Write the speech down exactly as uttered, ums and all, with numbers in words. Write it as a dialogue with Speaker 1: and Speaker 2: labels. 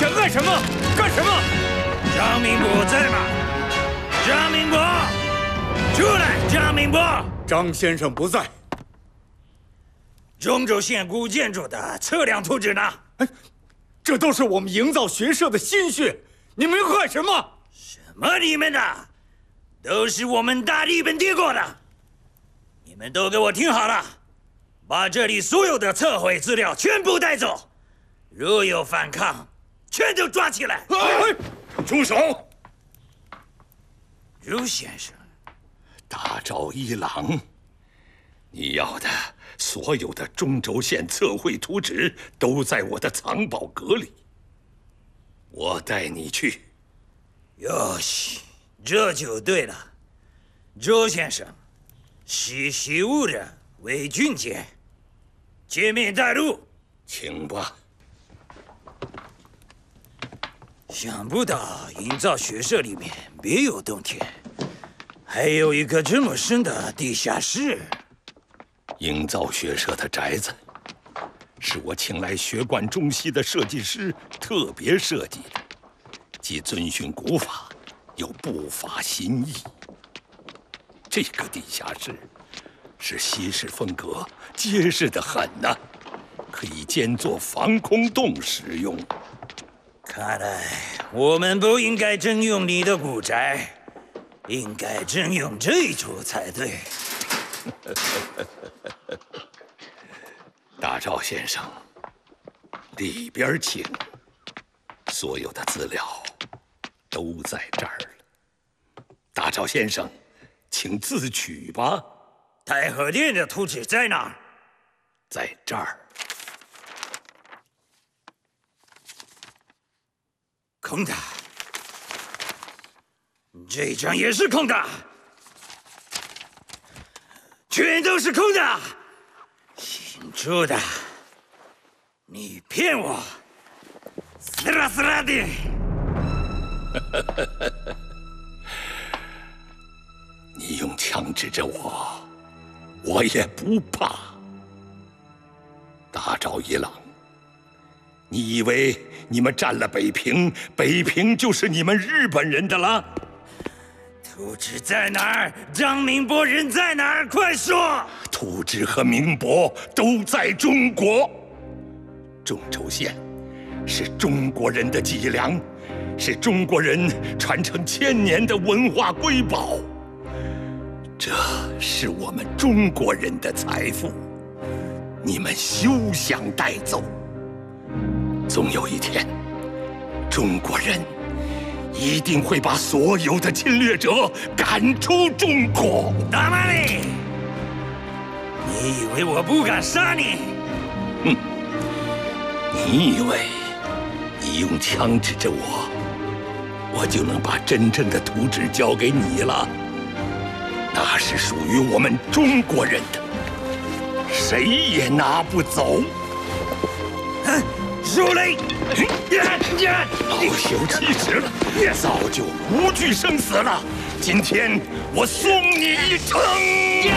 Speaker 1: 想干什么？干什么？
Speaker 2: 张明波在吗？张明波，出来！张明波，
Speaker 1: 张先生不在。
Speaker 2: 中轴线古建筑的测量图纸呢？
Speaker 1: 哎，这都是我们营造学社的心血，你们要干什么？
Speaker 2: 什么你们的？都是我们大日本帝国的。你们都给我听好了，把这里所有的测绘资料全部带走，如有反抗，全都抓起来！
Speaker 1: 哎，
Speaker 3: 住手！
Speaker 2: 朱先生，
Speaker 3: 大沼一郎，你要的所有的中轴线测绘图纸都在我的藏宝阁里，我带你去。
Speaker 2: 哟西，这就对了。周先生，识时务人为俊杰，前面带路。
Speaker 3: 请吧。
Speaker 2: 想不到营造学社里面别有洞天，还有一个这么深的地下室。
Speaker 3: 营造学社的宅子，是我请来学贯中西的设计师特别设计的，既遵循古法，又不乏新意。这个地下室是西式风格，结实得很呐，可以兼做防空洞使用。
Speaker 2: 看来我们不应该征用你的古宅，应该征用这一处才对。
Speaker 3: 大沼先生，里边请。所有的资料都在这儿了。大沼先生，请自取吧。
Speaker 2: 太和殿的图纸在哪儿？
Speaker 3: 在这儿。
Speaker 2: 空的。这张也是空的。全都是空的。姓朱的，你骗我！死啦死啦的！
Speaker 3: 你用枪指着我，我也不怕。大沼一郎，你以为你们占了北平，北平就是你们日本人的了？
Speaker 2: 图纸在哪儿？张明波人在哪儿？快说！
Speaker 3: 图纸和明博都在中国。中轴线是中国人的脊梁，是中国人传承千年的文化瑰宝。这是我们中国人的财富，你们休想带走。总有一天，中国人一定会把所有的侵略者赶出中国。
Speaker 2: 达玛里，你以为我不敢杀你？
Speaker 3: 哼！你以为你用枪指着我，我就能把真正的图纸交给你了？那是属于我们中国人的，谁也拿不走。
Speaker 2: 哼！如雷！
Speaker 3: 老朽气迟了，早就无惧生死了。今天我送你一程。